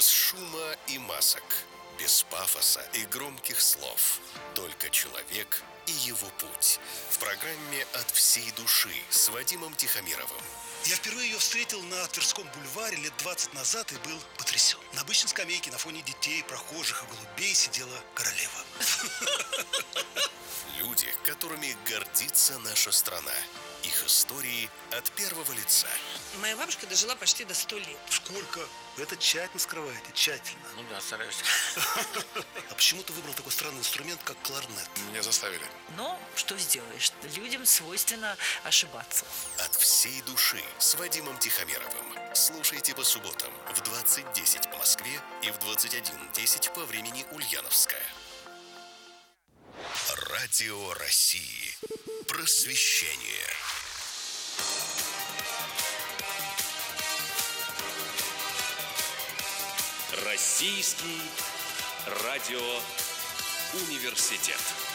Без шума и масок, без пафоса и громких слов. Только человек и его путь. В программе «От всей души» с Вадимом Тихомировым. Я впервые ее встретил на Тверском бульваре лет 20 назад и был потрясен. На обычной скамейке на фоне детей, прохожих и голубей сидела королева. Люди, которыми гордится наша страна. Их истории от первого лица. Моя бабушка дожила почти до 100 лет. Сколько? Вы это тщательно скрываете, тщательно. Ну да, стараюсь. А почему ты выбрал такой странный инструмент, как кларнет? Меня заставили. Но что сделаешь? Людям свойственно ошибаться. От всей души с Вадимом Тихомировым. Слушайте по субботам в 20:10 по Москве и в 21:10 по времени Ульяновская. Радио России. Просвещение. Российский радиоуниверситет.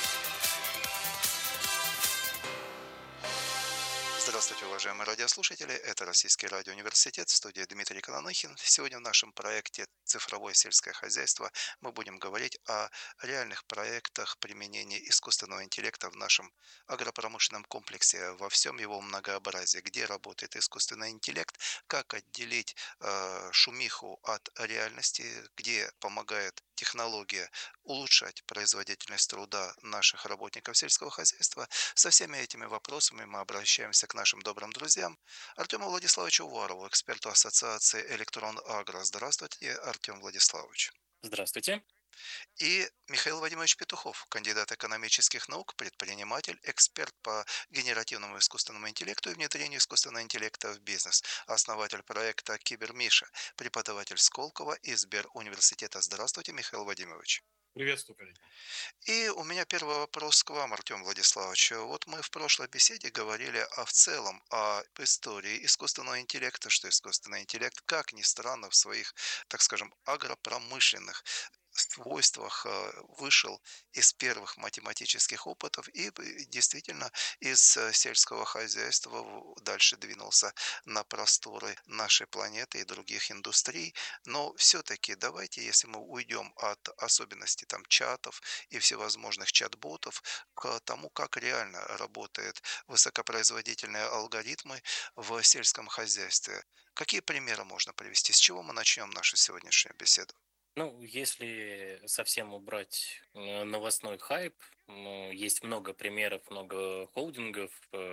Здравствуйте, уважаемые радиослушатели. Это Российский радиоуниверситет, в студии Дмитрий Кононыхин. Сегодня в нашем проекте «Цифровое сельское хозяйство» мы будем говорить о реальных проектах применения искусственного интеллекта в нашем агропромышленном комплексе во всем его многообразии. Где работает искусственный интеллект, как отделить шумиху от реальности, где помогает технология улучшать производительность труда наших работников сельского хозяйства. Со всеми этими вопросами мы обращаемся к нашим добрым друзьям Артему Владиславовичу Уварову, эксперту Ассоциации «Электрон Агро». Здравствуйте, Артем Владиславович. Здравствуйте. И Михаил Вадимович Петухов, кандидат экономических наук, предприниматель, эксперт по генеративному искусственному интеллекту и внедрению искусственного интеллекта в бизнес, основатель проекта «Кибермиша», преподаватель Сколково и Сберуниверситета. Здравствуйте, Михаил Вадимович. Приветствую, коллеги. И у меня первый вопрос к вам, Артем Владиславович. Вот мы в прошлой беседе говорили в целом об истории искусственного интеллекта, что искусственный интеллект, как ни странно, в своих, так скажем, агропромышленных свойствах вышел из первых математических опытов и действительно из сельского хозяйства дальше двинулся на просторы нашей планеты и других индустрий. Но все-таки давайте, если мы уйдем от особенностей там чатов и всевозможных чат-ботов к тому, как реально работают высокопроизводительные алгоритмы в сельском хозяйстве. Какие примеры можно привести? С чего мы начнем нашу сегодняшнюю беседу? Ну, если совсем убрать новостной хайп, есть много примеров, много холдингов,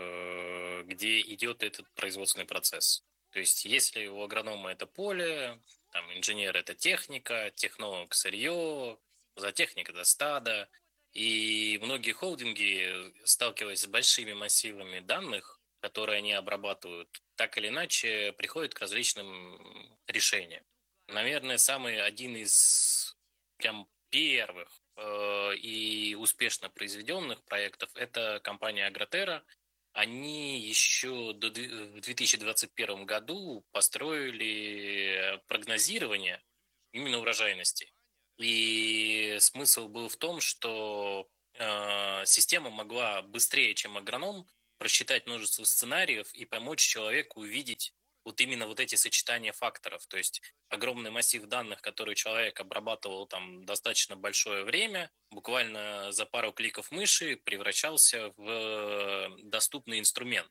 где идет этот производственный процесс. То есть, если у агронома это поле, там инженер это техника, технолог сырье, зоотехник это стадо, и многие холдинги, сталкиваясь с большими массивами данных, которые они обрабатывают, так или иначе приходят к различным решениям. Наверное, самый один из прям первых и успешно произведенных проектов – это компания Агротерра. Они еще в 2021 году построили прогнозирование именно урожайности. И смысл был в том, что система могла быстрее, чем агроном, просчитать множество сценариев и помочь человеку увидеть вот именно вот эти сочетания факторов. То есть огромный массив данных, который человек обрабатывал там достаточно большое время, буквально за пару кликов мыши превращался в доступный инструмент.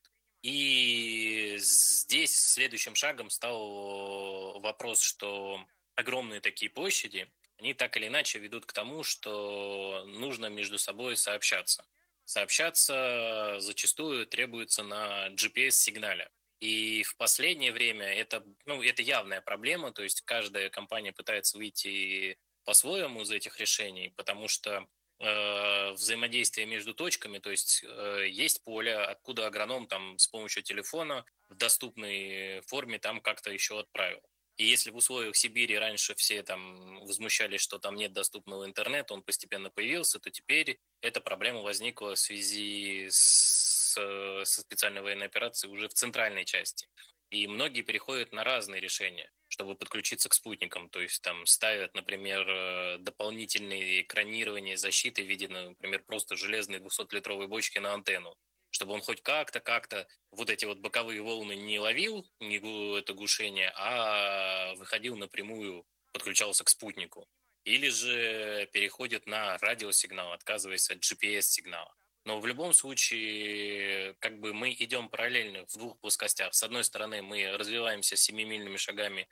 И здесь следующим шагом стал вопрос, что огромные такие площади, они так или иначе ведут к тому, что нужно между собой сообщаться. Сообщаться зачастую требуется на GPS-сигнале. И в последнее время это явная проблема, то есть каждая компания пытается выйти по-своему из этих решений, потому что взаимодействие между точками, то есть есть поле, откуда агроном там с помощью телефона в доступной форме там как-то еще отправил. И если в условиях Сибири раньше все там возмущались, что там нет доступного интернета, он постепенно появился, то теперь эта проблема возникла в связи со специальной военной операцией уже в центральной части. И многие переходят на разные решения, чтобы подключиться к спутникам. То есть там ставят, например, дополнительные экранирование защиты в виде, например, просто железной 200-литровой бочки на антенну, чтобы он хоть как-то вот эти вот боковые волны не ловил, это глушение, а выходил напрямую подключался к спутнику, или же переходит на радиосигнал, отказываясь от GPS-сигнала. Но в любом случае, как бы мы идем параллельно в двух плоскостях. С одной стороны, мы развиваемся семимильными шагами,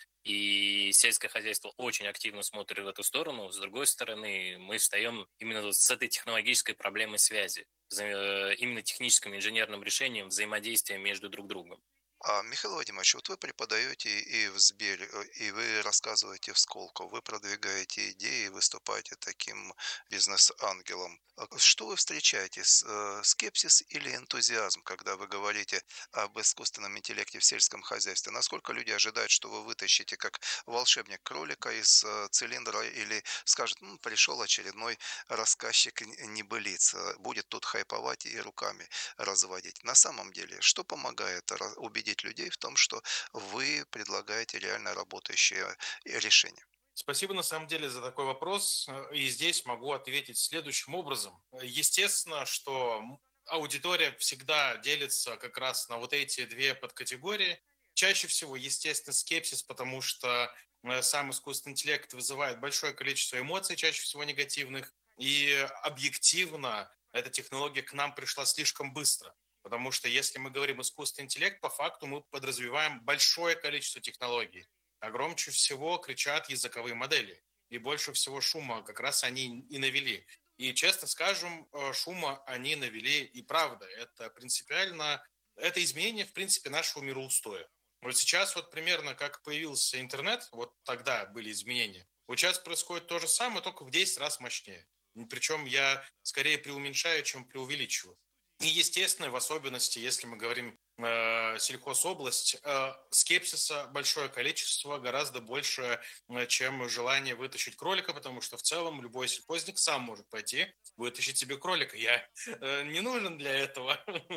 и сельское хозяйство очень активно смотрит в эту сторону. С другой стороны, мы встаем именно вот с этой технологической проблемой связи, именно техническим инженерным решением взаимодействия между друг другом. Михаил Вадимович, вот вы преподаете и в Сбере, и вы рассказываете в Сколково, вы продвигаете идеи, выступаете таким бизнес-ангелом. Что вы встречаете? Скепсис или энтузиазм, когда вы говорите об искусственном интеллекте в сельском хозяйстве? Насколько люди ожидают, что вы вытащите как волшебник кролика из цилиндра или скажет, пришел очередной рассказчик небылиц, будет тут хайповать и руками разводить. На самом деле, что помогает убедить людей в том, что вы предлагаете реально работающее решение? Спасибо на самом деле за такой вопрос. И здесь могу ответить следующим образом. Естественно, что аудитория всегда делится как раз на вот эти две подкатегории. Чаще всего, естественно, скепсис, потому что сам искусственный интеллект вызывает большое количество эмоций, чаще всего негативных. И объективно эта технология к нам пришла слишком быстро. Потому что если мы говорим искусственный интеллект, по факту мы подразумеваем большое количество технологий. А громче всего кричат языковые модели. И больше всего шума как раз они и навели. И, честно скажем, шума они навели и правда. Это принципиально, это изменение, в принципе, нашего мироустоя. Вот сейчас вот примерно как появился интернет, вот тогда были изменения. Вот сейчас происходит то же самое, только в 10 раз мощнее. Причем я скорее преуменьшаю, чем преувеличиваю. И, естественно, в особенности, если мы говорим сельхозобласть, скепсиса большое количество, гораздо больше, чем желание вытащить кролика, потому что в целом любой сельхозник сам может пойти вытащить себе кролика. Я не нужен для этого.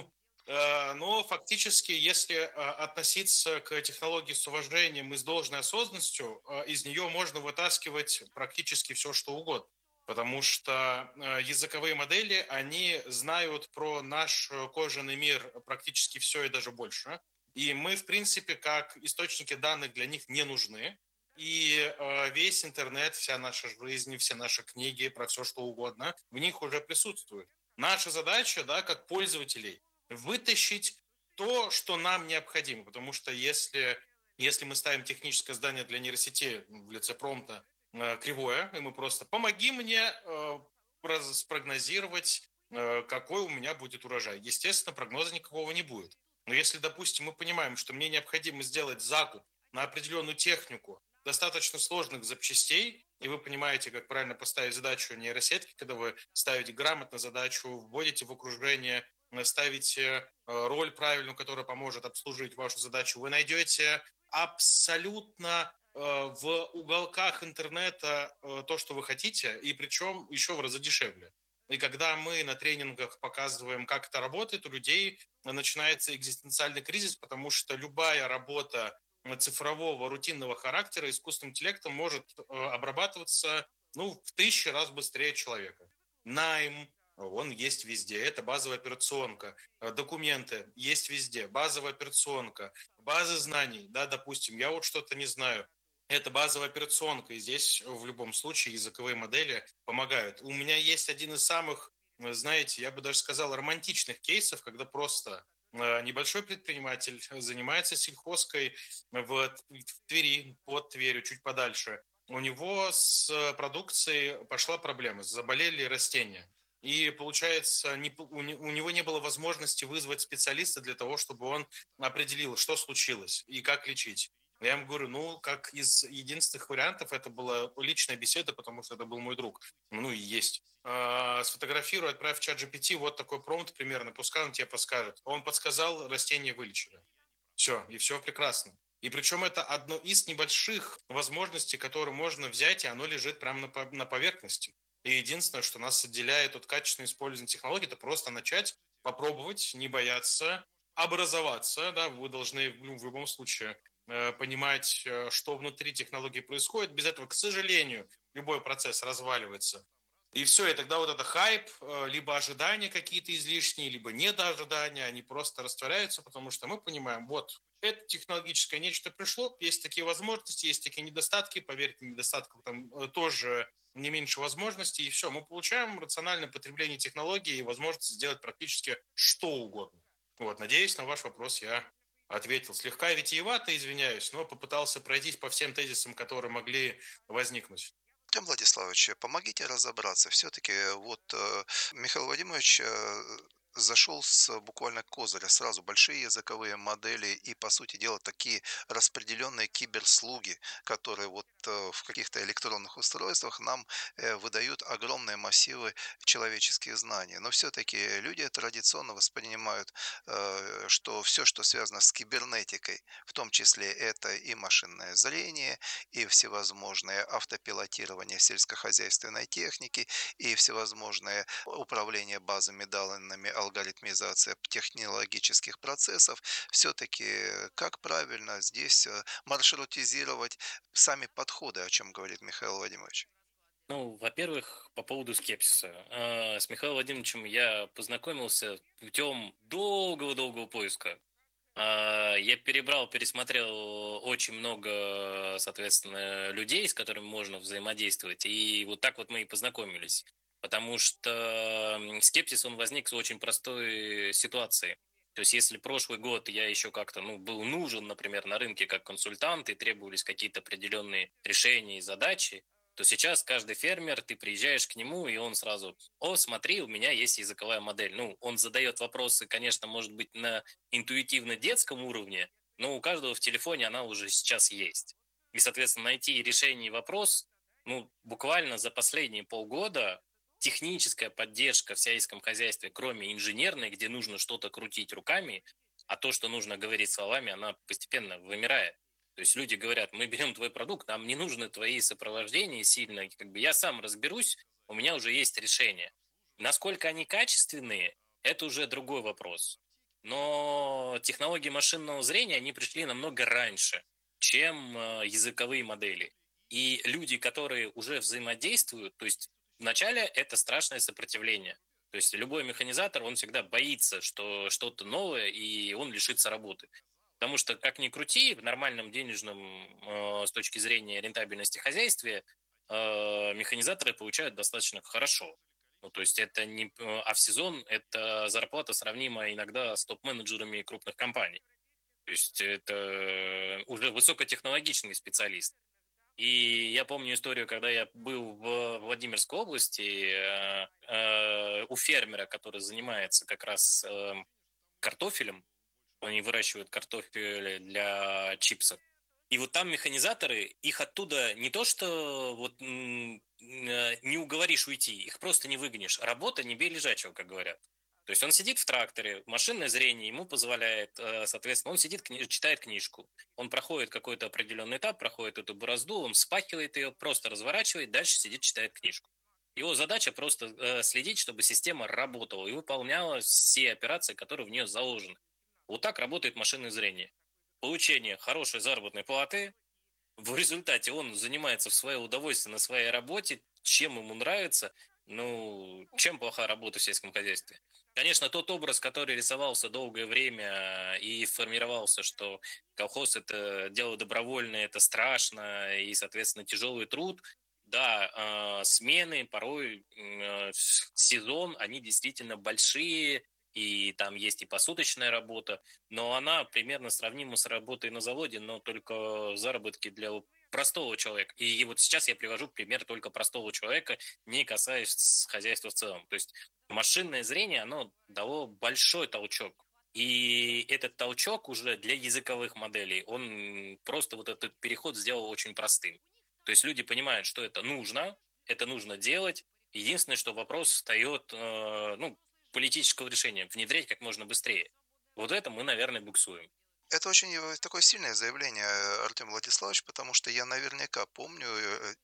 Но фактически, если относиться к технологии с уважением и с должной осознанностью, из нее можно вытаскивать практически все, что угодно. Потому что языковые модели, они знают про наш кожаный мир практически все и даже больше. И мы, в принципе, как источники данных для них не нужны. И весь интернет, вся наша жизнь, все наши книги про все, что угодно, в них уже присутствует. Наша задача, да, как пользователей, вытащить то, что нам необходимо. Потому что если мы ставим техническое задание для нейросети в лице промпта кривое, и мы просто помоги мне спрогнозировать, какой у меня будет урожай. Естественно, прогноза никакого не будет. Но если, допустим, мы понимаем, что мне необходимо сделать закуп на определенную технику достаточно сложных запчастей, и вы понимаете, как правильно поставить задачу нейросетки, когда вы ставите грамотно задачу, вводите в окружение, ставите роль правильную, которая поможет обслуживать вашу задачу, вы найдете абсолютно в уголках интернета то, что вы хотите, и причем еще в разы дешевле. И когда мы на тренингах показываем, как это работает, у людей начинается экзистенциальный кризис, потому что любая работа цифрового, рутинного характера искусственным интеллектом может обрабатываться в 1000 раз быстрее человека. Найм, он есть везде, это базовая операционка. Документы есть везде, базовая операционка. Базы знаний, да, допустим, я вот что-то не знаю, это базовая операционка, и здесь в любом случае языковые модели помогают. У меня есть один из самых, знаете, я бы даже сказал, романтичных кейсов, когда просто небольшой предприниматель занимается сельхозкой в Твери, под Тверью, чуть подальше. У него с продукцией пошла проблема, заболели растения. И, получается, у него не было возможности вызвать специалиста для того, чтобы он определил, что случилось и как лечить. Я ему говорю, как из единственных вариантов, это была личная беседа, потому что это был мой друг. И есть. Сфотографируй, отправь в чат GPT, вот такой промпт примерно, пускай он тебе подскажет. Он подсказал, растение вылечили. Все, и все прекрасно. И причем это одно из небольших возможностей, которые можно взять, и оно лежит прямо на поверхности. И единственное, что нас отделяет от качественного использования технологий, это просто начать, попробовать, не бояться, образоваться. Да, вы должны в любом случае понимать, что внутри технологии происходит. Без этого, к сожалению, любой процесс разваливается. И все, и тогда вот это хайп, либо ожидания какие-то излишние, либо недоожидания, они просто растворяются, потому что мы понимаем, вот, это технологическое нечто пришло, есть такие возможности, есть такие недостатки, поверьте, недостатков там тоже не меньше возможностей, и все, мы получаем рациональное потребление технологий и возможность сделать практически что угодно. Вот, надеюсь, на ваш вопрос я ответил слегка витиевато, извиняюсь, но попытался пройтись по всем тезисам, которые могли возникнуть. Артем Владиславович, помогите разобраться. Все-таки вот Михаил Владимирович зашел с буквально козыря, сразу большие языковые модели и, по сути дела, такие распределенные киберслуги, которые вот в каких-то электронных устройствах нам выдают огромные массивы человеческих знаний. Но все-таки люди традиционно воспринимают, что все, что связано с кибернетикой, в том числе это и машинное зрение, и всевозможные автопилотирование сельскохозяйственной техники, и всевозможные управление базами данными, алгоритмизация технологических процессов, все-таки как правильно здесь маршрутизировать сами подходы, о чем говорит Михаил Владимирович? Ну, во-первых, по поводу скепсиса. С Михаилом Владимировичем я познакомился путем долгого-долгого поиска. Я пересмотрел очень много, соответственно, людей, с которыми можно взаимодействовать, и вот так вот мы и познакомились. Потому что скепсис, он возник с очень простой ситуации. То есть, если прошлый год я еще как-то, был нужен, например, на рынке как консультант, и требовались какие-то определенные решения и задачи, то сейчас каждый фермер, ты приезжаешь к нему, и он сразу: о, смотри, у меня есть языковая модель. Ну, он задает вопросы, конечно, может быть, на интуитивно-детском уровне, но у каждого в телефоне она уже сейчас есть. И, соответственно, найти решение и вопрос, буквально за последние полгода техническая поддержка в сельском хозяйстве, кроме инженерной, где нужно что-то крутить руками, а то, что нужно говорить словами, она постепенно вымирает. То есть люди говорят: мы берем твой продукт, нам не нужны твои сопровождения сильно, как бы я сам разберусь, у меня уже есть решение. Насколько они качественные, это уже другой вопрос. Но технологии машинного зрения, они пришли намного раньше, чем языковые модели. И люди, которые уже взаимодействуют, то есть вначале это страшное сопротивление. То есть любой механизатор, он всегда боится, что что-то новое, и он лишится работы. Потому что, как ни крути, в нормальном денежном, с точки зрения рентабельности хозяйстве, механизаторы получают достаточно хорошо. Ну, то есть это не... А в сезон это зарплата сравнима иногда с топ-менеджерами крупных компаний. То есть это уже высокотехнологичный специалист. И я помню историю, когда я был в Владимирской области у фермера, который занимается как раз картофелем. Они выращивают картофель для чипсов. И вот там механизаторы, их оттуда не то что не уговоришь уйти, их просто не выгонишь. Работа не бей лежачего, как говорят. То есть он сидит в тракторе, машинное зрение ему позволяет, соответственно, он сидит, читает книжку. Он проходит какой-то определенный этап, проходит эту борозду, он спахивает ее, просто разворачивает, дальше сидит, читает книжку. Его задача просто следить, чтобы система работала и выполняла все операции, которые в нее заложены. Вот так работает машинное зрение. Получение хорошей заработной платы. В результате он занимается в свое удовольствие на своей работе, чем ему нравится. Чем плохая работа в сельском хозяйстве? Конечно, тот образ, который рисовался долгое время и формировался, что колхоз – это дело добровольное, это страшно и, соответственно, тяжелый труд. Да, смены порой сезон, они действительно большие, и там есть и посуточная работа, но она примерно сравнима с работой на заводе, но только заработки для простого человека. И вот сейчас я привожу пример только простого человека, не касаясь хозяйства в целом. То есть машинное зрение, оно дало большой толчок. И этот толчок уже для языковых моделей, он просто вот этот переход сделал очень простым. То есть люди понимают, что это нужно делать. Единственное, что вопрос встает, политического решения, внедрять как можно быстрее. Вот это мы, наверное, буксуем. Это очень такое сильное заявление, Артем Владиславович, потому что я наверняка помню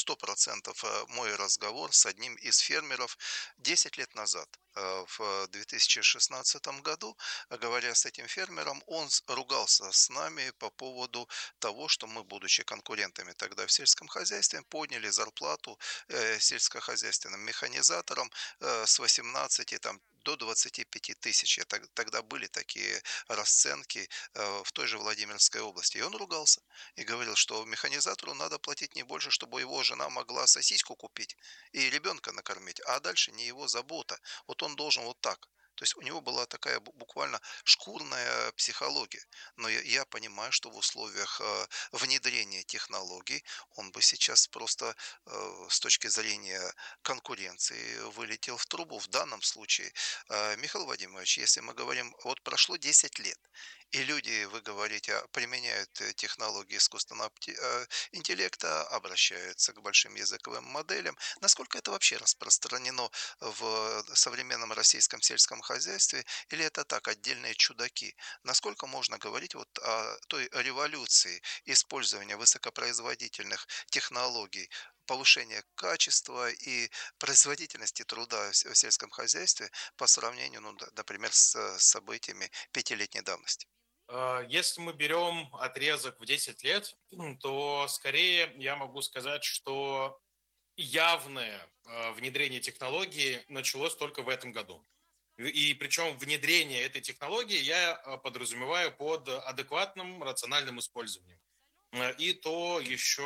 100% мой разговор с одним из фермеров 10 лет назад. В 2016 году, говоря с этим фермером, он ругался с нами по поводу того, что мы, будучи конкурентами тогда в сельском хозяйстве, подняли зарплату сельскохозяйственным механизаторам с 18 там, до 25 000. Тогда были такие расценки в той же Владимирской области. И он ругался и говорил, что механизатору надо платить не больше, чтобы его жена могла сосиску купить и ребенка накормить, а дальше не его забота. Вот он должен вот так. То есть у него была такая буквально шкурная психология. Но я понимаю, что в условиях внедрения технологий он бы сейчас просто с точки зрения конкуренции вылетел в трубу. В данном случае, Михаил Владимирович, если мы говорим, вот прошло 10 лет, и люди, вы говорите, применяют технологии искусственного интеллекта, обращаются к большим языковым моделям. Насколько это вообще распространено в современном российском сельском хозяйстве, или это так, отдельные чудаки? Насколько можно говорить вот о той революции использования высокопроизводительных технологий, повышения качества и производительности труда в сельском хозяйстве по сравнению, ну, например, с событиями пятилетней давности? Если мы берем отрезок в 10 лет, то скорее я могу сказать, что явное внедрение технологии началось только в этом году. И причем внедрение этой технологии я подразумеваю под адекватным, рациональным использованием. И то еще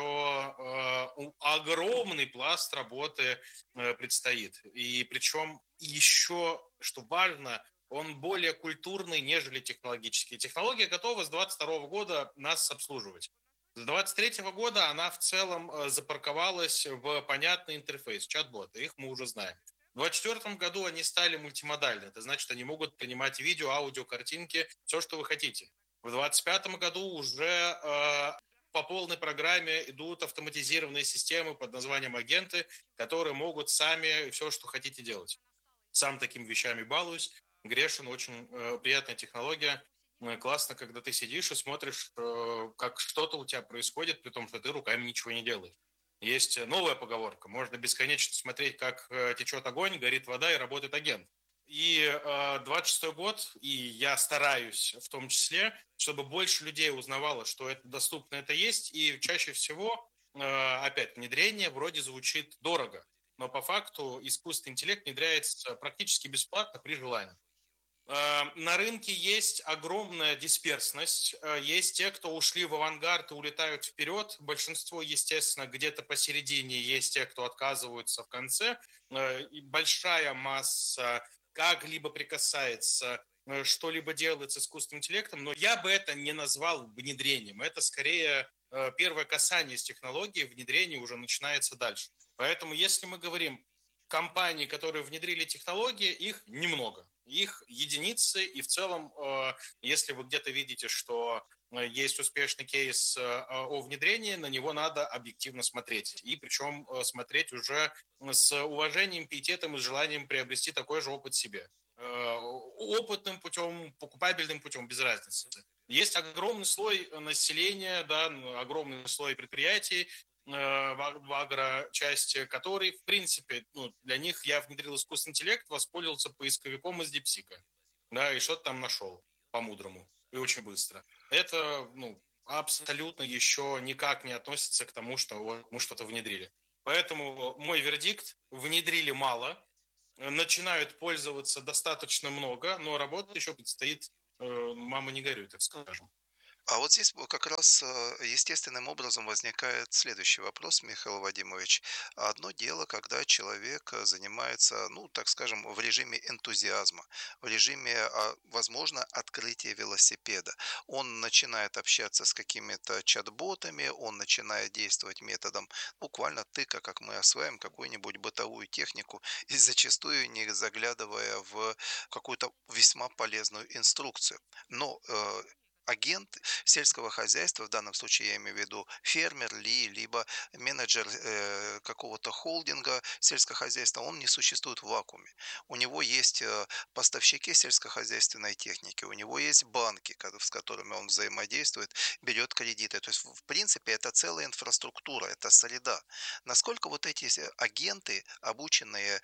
огромный пласт работы предстоит. И причем еще, что важно, он более культурный, нежели технологический. Технология готова с 2022 года нас обслуживать. С 2023 года она в целом запарковалась в понятный интерфейс, чат-боты, их мы уже знаем. В 2024 году они стали мультимодальны, это значит, они могут принимать видео, аудио, картинки, все, что вы хотите. В 2025 году уже по полной программе идут автоматизированные системы под названием агенты, которые могут сами все, что хотите делать. Сам такими вещами балуюсь, грешен, очень приятная технология. Классно, когда ты сидишь и смотришь, как что-то у тебя происходит, при том, что ты руками ничего не делаешь. Есть новая поговорка. Можно бесконечно смотреть, как течет огонь, горит вода и работает агент. И 26-й год, и я стараюсь в том числе, чтобы больше людей узнавало, что это доступно, это есть. И чаще всего, опять, внедрение вроде звучит дорого. Но по факту искусственный интеллект внедряется практически бесплатно при желании. На рынке есть огромная дисперсность. Есть те, кто ушли в авангард и улетают вперед. Большинство, естественно, где-то посередине. Есть те, кто отказываются в конце. И большая масса как-либо прикасается, что-либо делает с искусственным интеллектом. Но я бы это не назвал внедрением. Это скорее первое касание с технологией, внедрение уже начинается дальше. Поэтому если мы говорим компаний, которые внедрили технологии, их немного. Их единицы, и в целом, если вы где-то видите, что есть успешный кейс о внедрении, на него надо объективно смотреть. И причем смотреть уже с уважением, пиететом и желанием приобрести такой же опыт себе. Опытным путем, покупабельным путем, без разницы. Есть огромный слой населения, да, огромный слой предприятий, в агрочасти, который, в принципе, ну, для них я внедрил искусственный интеллект, воспользовался поисковиком из DeepSeek, да, и что-то там нашел по-мудрому и очень быстро. Это, ну, абсолютно еще никак не относится к тому, что вот мы что-то внедрили. Поэтому мой вердикт: внедрили мало, начинают пользоваться достаточно много, но работа еще предстоит, мама не горюй, так скажем. А вот здесь как раз естественным образом возникает следующий вопрос, Михаил Вадимович. Одно дело, когда человек занимается, ну, так скажем, в режиме энтузиазма, в режиме, возможно, открытия велосипеда. Он начинает общаться с какими-то чат-ботами, он начинает действовать методом буквально тыка, как мы осваиваем какую-нибудь бытовую технику, и зачастую не заглядывая в какую-то весьма полезную инструкцию. Но агент сельского хозяйства, в данном случае я имею в виду фермер либо менеджер какого-то холдинга сельскохозяйства, он не существует в вакууме. У него есть поставщики сельскохозяйственной техники, у него есть банки, с которыми он взаимодействует, берет кредиты. То есть, в принципе, это целая инфраструктура, это среда. Насколько вот эти агенты, обученные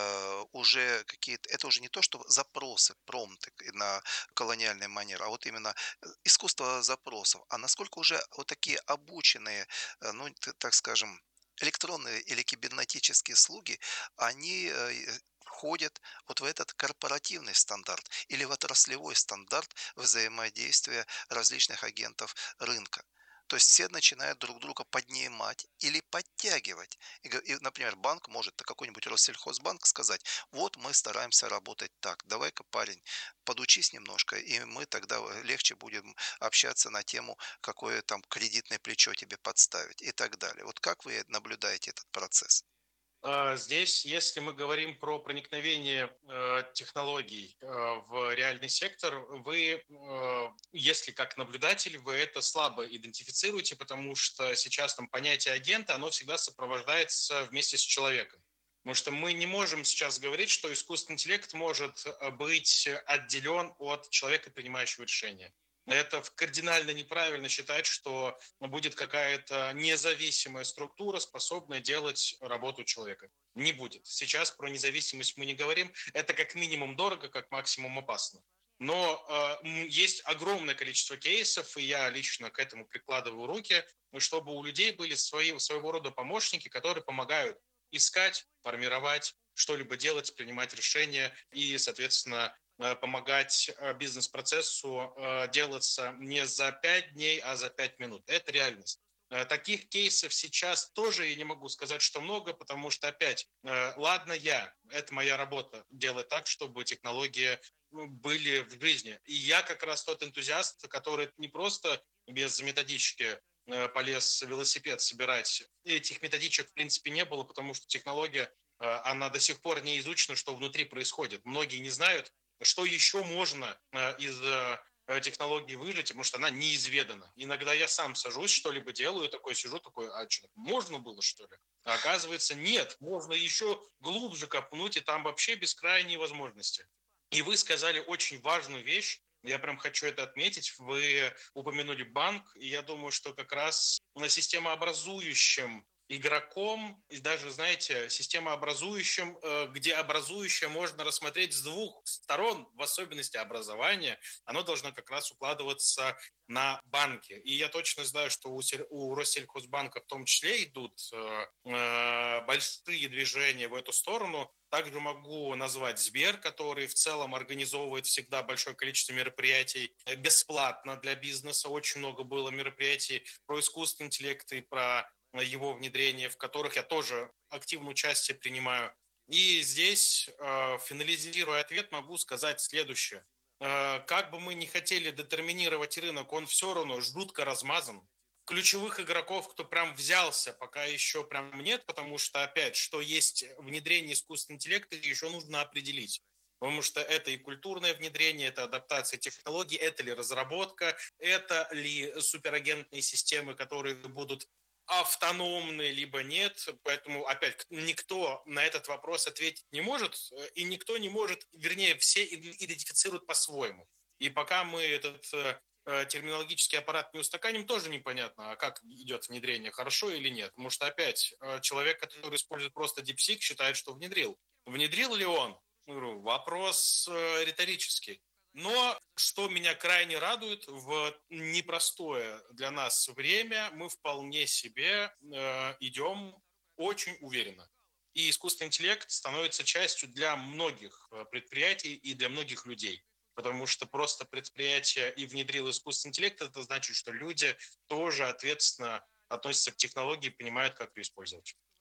уже какие-то, это уже не то, что запросы, промпты на колониальный манер, а вот именно искусство запросов. А насколько уже вот такие обученные, ну, так скажем, электронные или кибернетические слуги, они входят вот в этот корпоративный стандарт или в отраслевой стандарт взаимодействия различных агентов рынка. То есть все начинают друг друга поднимать или подтягивать. Например, банк может, какой-нибудь Россельхозбанк сказать, вот мы стараемся работать так, давай-ка, парень, подучись немножко, и мы тогда легче будем общаться на тему, какое там кредитное плечо тебе подставить и так далее. Вот как вы наблюдаете этот процесс? Здесь, если мы говорим про проникновение технологий в реальный сектор, вы, если как наблюдатель, вы это слабо идентифицируете, потому что сейчас там понятие агента, оно всегда сопровождается вместе с человеком. Потому что мы не можем сейчас говорить, что искусственный интеллект может быть отделен от человека, принимающего решения. Это кардинально неправильно считать, что будет какая-то независимая структура, способная делать работу человека. Не будет. Сейчас про независимость мы не говорим. Это как минимум дорого, как максимум опасно. Но есть огромное количество кейсов, и я лично к этому прикладываю руки, чтобы у людей были своего рода помощники, которые помогают искать, формировать, что-либо делать, принимать решения и, соответственно, помогать бизнес-процессу делаться не за 5 дней, а за 5 минут. Это реальность. Таких кейсов сейчас тоже я не могу сказать, что много, потому что, опять, ладно это моя работа, делать так, чтобы технологии были в жизни. И я как раз тот энтузиаст, который не просто без методички полез велосипед собирать. Этих методичек, в принципе, не было, потому что технология, она до сих пор не изучена, что внутри происходит. Многие не знают, что еще можно из технологии выжить, потому что она неизведана. Иногда я сам сажусь, что-либо делаю, такой сижу, такой, а что, можно было, что ли? А оказывается, нет, можно еще глубже копнуть, и там вообще бескрайние возможности. И вы сказали очень важную вещь, я прям хочу это отметить. Вы упомянули банк, и я думаю, что как раз на системообразующем игроком, и даже, знаете, системообразующим, где образующее можно рассмотреть с двух сторон, в особенности образования, оно должно как раз укладываться на банки. И я точно знаю, что у Россельхозбанка в том числе идут большие движения в эту сторону. Также могу назвать Сбер, который в целом организовывает всегда большое количество мероприятий бесплатно для бизнеса. Очень много было мероприятий про искусственный интеллект и про его внедрение, в которых я тоже активное участие принимаю. И здесь, финализируя ответ, могу сказать следующее. Как бы мы ни хотели детерминировать рынок, он все равно жутко размазан. Ключевых игроков, кто прям взялся, пока еще прям нет, потому что, опять, что есть внедрение искусственного интеллекта, еще нужно определить. Потому что это и культурное внедрение, это адаптация технологий, это ли разработка, это ли суперагентные системы, которые будут автономны, либо нет. Поэтому, опять, никто на этот вопрос ответить не может, и никто не может, вернее, все идентифицируют по-своему. И пока мы этот терминологический аппарат не устаканим, тоже непонятно, а как идет внедрение, хорошо или нет. Потому что, опять, человек, который использует просто DeepSeek, считает, что внедрил. Внедрил ли он? Вопрос риторический. Но что меня крайне радует, в непростое для нас время мы вполне себе идем очень уверенно. И искусственный интеллект становится частью для многих предприятий и для многих людей. Потому что просто предприятие и внедрило искусственный интеллект, это значит, что люди тоже ответственно относятся к технологии и понимают, как ее использовать.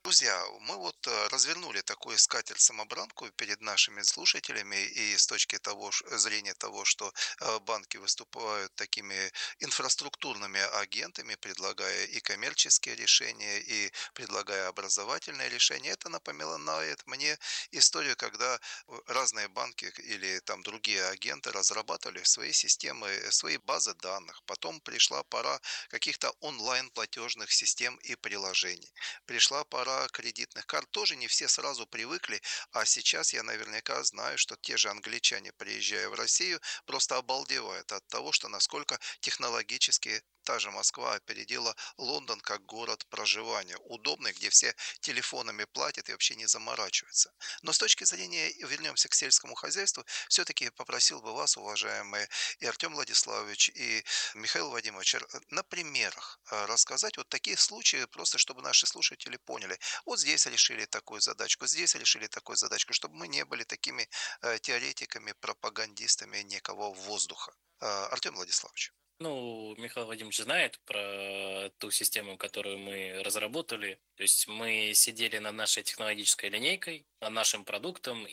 Друзья, мы вот развернули такую скатерть-самобранку перед нашими слушателями и с точки зрения того, что банки выступают такими инфраструктурными агентами, предлагая и коммерческие решения, и предлагая образовательные решения. Это напоминает мне историю, когда разные банки или там другие агенты разрабатывали свои системы, свои базы данных. Потом пришла пора каких-то онлайн-платежных систем и приложений. Пришла пора кредитных карт. Тоже не все сразу привыкли, а сейчас я наверняка знаю, что те же англичане, приезжая в Россию, просто обалдевают от того, что насколько технологически та же Москва опередила Лондон как город проживания. Удобный, где все телефонами платят и вообще не заморачиваются. Но с точки зрения, вернемся к сельскому хозяйству, все-таки попросил бы вас, уважаемые, и Артем Владиславович, и Михаил Вадимович, на примерах рассказать вот такие случаи, просто чтобы наши слушатели поняли. Вот здесь решили такую задачку, здесь решили такую задачку, чтобы мы не были такими теоретиками, пропагандистами некого воздуха. Артем Владиславович. Ну, Михаил Вадимович знает про ту систему, которую мы разработали. То есть мы сидели над нашей технологической линейкой, над нашим продуктом,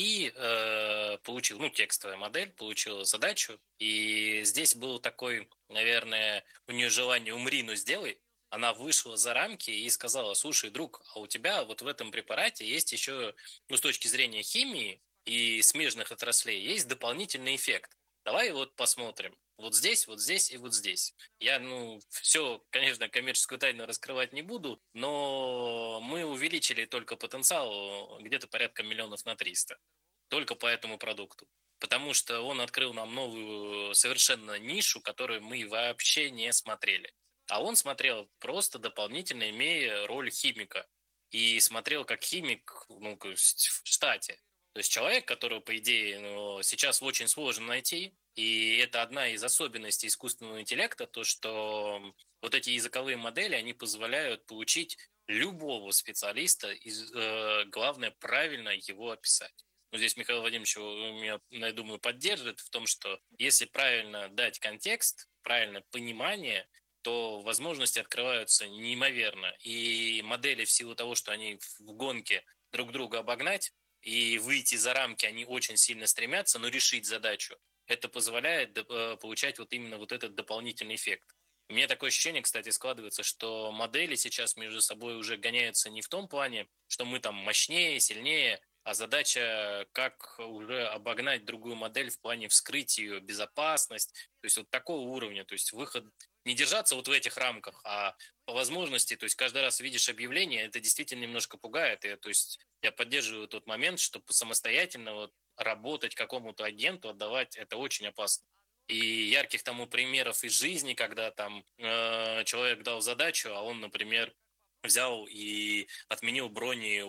и получил, ну, текстовая модель, получила задачу. И здесь был такой, наверное, у нее желание «умри, но сделай». Она вышла за рамки и сказала: слушай, друг, а у тебя вот в этом препарате есть еще, ну, с точки зрения химии и смежных отраслей, есть дополнительный эффект. Давай вот посмотрим. Вот здесь и вот здесь. Я, ну, все, конечно, коммерческую тайну раскрывать не буду, но мы увеличили только потенциал где-то порядка миллионов на 300. Только по этому продукту. Потому что он открыл нам новую совершенно нишу, которую мы вообще не смотрели. А он смотрел просто дополнительно, имея роль химика. И смотрел как химик, ну, то есть в штате. То есть человек, которого, по идее, ну, сейчас очень сложно найти, и это одна из особенностей искусственного интеллекта, то, что вот эти языковые модели, они позволяют получить любого специалиста, главное, правильно его описать. Ну, здесь Михаил Владимирович меня, я думаю, поддержит в том, что если правильно дать контекст, правильное понимание, то возможности открываются неимоверно. И модели в силу того, что они в гонке друг друга обогнать и выйти за рамки, они очень сильно стремятся, но решить задачу, это позволяет получать вот именно вот этот дополнительный эффект. У меня такое ощущение, кстати, складывается, что модели сейчас между собой уже гоняются не в том плане, что мы там мощнее, сильнее, а задача, как уже обогнать другую модель в плане вскрыть ее безопасность, то есть вот такого уровня, то есть выход, не держаться вот в этих рамках, а по возможности, то есть каждый раз видишь объявление, это действительно немножко пугает, и, то есть я поддерживаю тот момент, что самостоятельно вот работать какому-то агенту, отдавать, это очень опасно. И ярких тому примеров из жизни, когда там человек дал задачу, а он, например, взял и отменил брони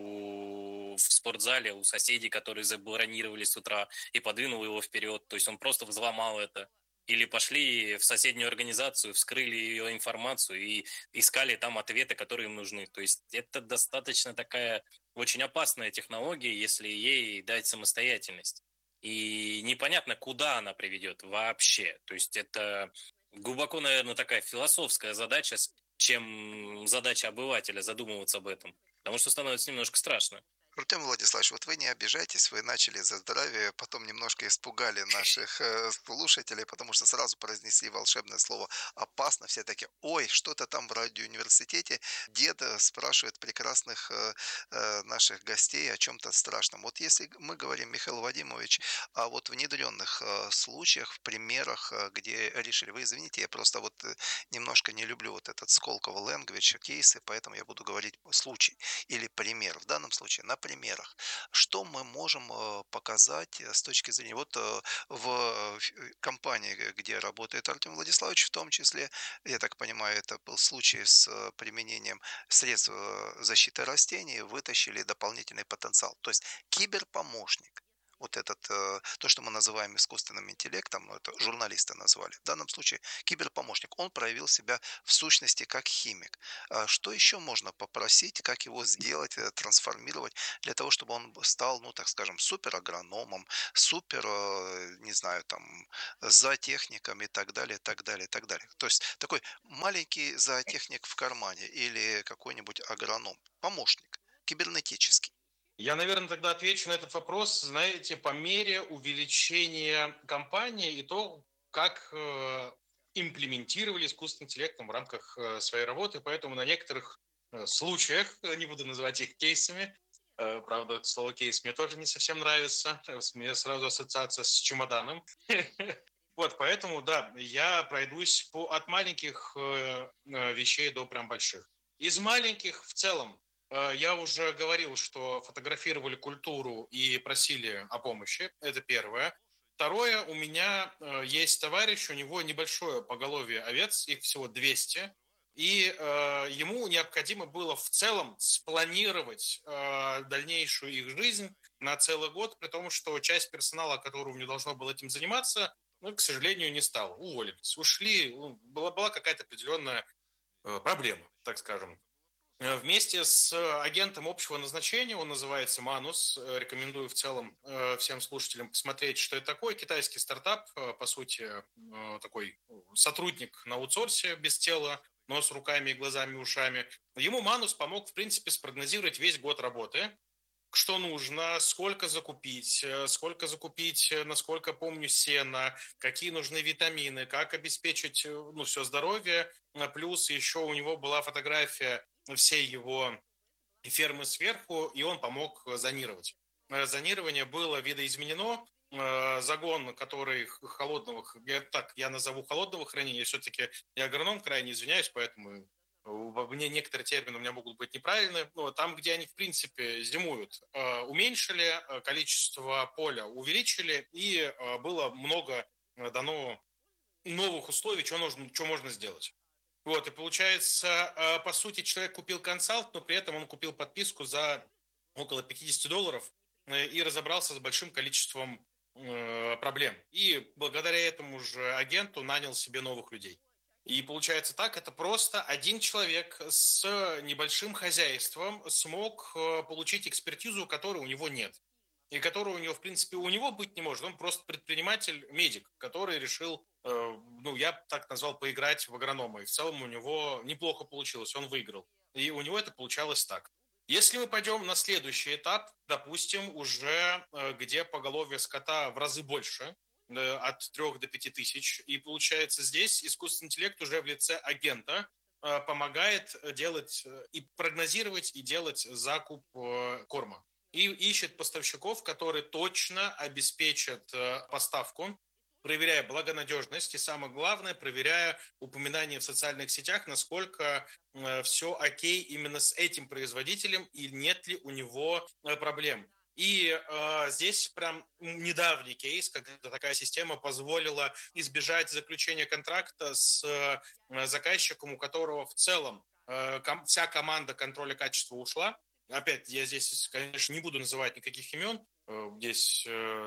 в спортзале у соседей, которые забронировали с утра, и подвинул его вперед. То есть он просто взломал это. Или пошли в соседнюю организацию, вскрыли ее информацию и искали там ответы, которые им нужны. То есть это достаточно такая очень опасная технология, если ей дать самостоятельность. И непонятно, куда она приведет вообще. То есть это глубоко, наверное, такая философская задача, чем задача обывателя задумываться об этом. Потому что становится немножко страшно. Артем Владиславович, вот вы не обижайтесь, вы начали за здравие, потом немножко испугали наших слушателей, потому что сразу произнесли волшебное слово «опасно». Все таки ой, что-то там в радиоуниверситете. Дед спрашивает прекрасных наших гостей о чем-то страшном. Вот если мы говорим, Михаил Вадимович, о вот внедренных случаях, в примерах, где решили, вы извините, я просто вот немножко не люблю вот этот Сколково language кейсы, поэтому я буду говорить случай или пример. В данном случае на примерах. Что мы можем показать с точки зрения, вот в компании, где работает Артем Владиславович, в том числе, я так понимаю, это был случай с применением средств защиты растений, вытащили дополнительный потенциал. То есть киберпомощник. вот этот, то, что мы называем искусственным интеллектом, ну, это журналисты назвали, в данном случае киберпомощник, он проявил себя в сущности как химик. Что еще можно попросить, как его сделать, трансформировать для того, чтобы он стал, ну, так скажем, супер агрономом, супер, не знаю, там, зоотехником и так далее, так далее, так далее. То есть такой маленький зоотехник в кармане или какой-нибудь агроном, помощник, кибернетический. Я, наверное, тогда отвечу на этот вопрос, знаете, по мере увеличения компании и то, как имплементировали искусственный интеллект в рамках своей работы. Поэтому на некоторых случаях, не буду называть их кейсами, правда, слово кейс мне тоже не совсем нравится, мне сразу ассоциация с чемоданом. Вот, поэтому, да, я пройдусь от маленьких вещей до прям больших. Из маленьких в целом я уже говорил, что фотографировали культуру и просили о помощи. Это первое. Второе, у меня есть товарищ, у него небольшое поголовье овец, их всего 200. И ему необходимо было в целом спланировать дальнейшую их жизнь на целый год, при том, что часть персонала, который у него должно было этим заниматься, ну, к сожалению, не стал. Уволились, ушли. Ну, была какая-то определенная проблема, так скажем. Вместе с агентом общего назначения, он называется Манус, рекомендую в целом всем слушателям посмотреть, что это такое. Китайский стартап, по сути, такой сотрудник на аутсорсе без тела, но с руками, глазами, ушами. Ему Манус помог, в принципе, спрогнозировать весь год работы, что нужно, сколько закупить, насколько помню, сена, какие нужны витамины, как обеспечить, ну, все здоровье. Плюс еще у него была фотография всей его фермы сверху, и он помог зонировать. Зонирование было видоизменено, загон, который холодного, я назову холодного хранения, все-таки я агроном, крайне извиняюсь, поэтому мне некоторые термины у меня могут быть неправильны. Но там, где они, в принципе, зимуют, уменьшили, количество поля увеличили, и было много дано новых условий, что можно сделать. Вот, и получается, по сути, человек купил консалт, но при этом он купил подписку за около $50 и разобрался с большим количеством проблем. И благодаря этому же агенту нанял себе новых людей. И получается так, это просто один человек с небольшим хозяйством смог получить экспертизу, которой у него нет. И которой у него, в принципе, у него быть не может. Он просто предприниматель, медик, который решил, ну, я так назвал, поиграть в агронома. И в целом у него неплохо получилось, он выиграл. И у него это получалось так. Если мы пойдем на следующий этап, допустим, уже где поголовье скота в разы больше, от 3 до 5 тысяч. И получается здесь искусственный интеллект уже в лице агента помогает делать и прогнозировать, и делать закуп корма. И ищет поставщиков, которые точно обеспечат поставку, проверяя благонадежность и, самое главное, проверяя упоминания в социальных сетях, насколько все окей именно с этим производителем и нет ли у него проблем. И здесь прям недавний кейс, когда такая система позволила избежать заключения контракта с заказчиком, у которого в целом вся команда контроля качества ушла. Опять, я здесь, конечно, не буду называть никаких имен, здесь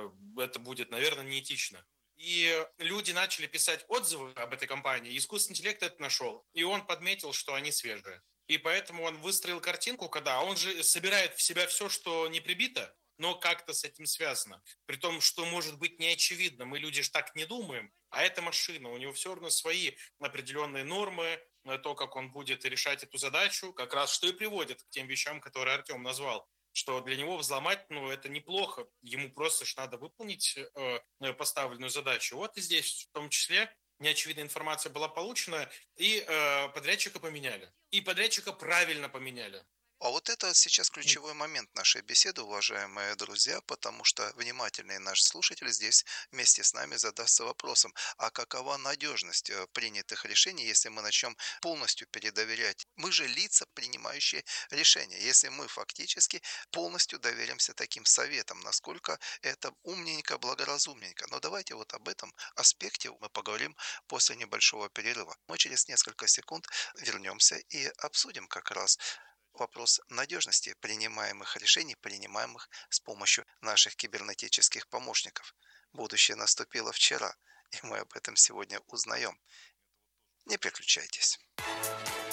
это будет, наверное, неэтично. И люди начали писать отзывы об этой компании, искусственный интеллект это нашел, и он подметил, что они свежие. И поэтому он выстроил картинку, когда он же собирает в себя все, что не прибито, но как-то с этим связано. При том, что может быть не очевидно, мы люди же так не думаем, а эта машина, у него все равно свои определенные нормы, то, как он будет решать эту задачу, как раз что и приводит к тем вещам, которые Артем назвал, что для него взломать, ну, это неплохо, ему просто ж надо выполнить поставленную задачу. Вот и здесь в том числе неочевидная информация была получена, и подрядчика поменяли. И подрядчика правильно поменяли. А вот это сейчас ключевой момент нашей беседы, уважаемые друзья, потому что внимательный наш слушатель здесь вместе с нами задастся вопросом, а какова надежность принятых решений, если мы начнем полностью передоверять? Мы же лица, принимающие решения, если мы фактически полностью доверимся таким советам, насколько это умненько, благоразумненько. Но давайте вот об этом аспекте мы поговорим после небольшого перерыва. Мы через несколько секунд вернемся и обсудим как раз вопрос надежности принимаемых решений, принимаемых с помощью наших кибернетических помощников. Будущее наступило вчера, и мы об этом сегодня узнаем. Не переключайтесь.